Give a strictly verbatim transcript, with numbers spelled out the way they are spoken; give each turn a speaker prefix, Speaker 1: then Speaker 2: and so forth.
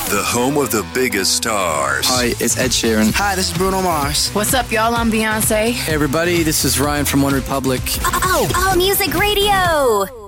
Speaker 1: The home of the biggest stars.
Speaker 2: Hi, it's Ed Sheeran.
Speaker 3: Hi, this is Bruno Mars.
Speaker 4: What's up, y'all? I'm Beyonce.
Speaker 2: Hey, everybody, this is Ryan from One Republic.
Speaker 5: Oh, oh, Music Radio.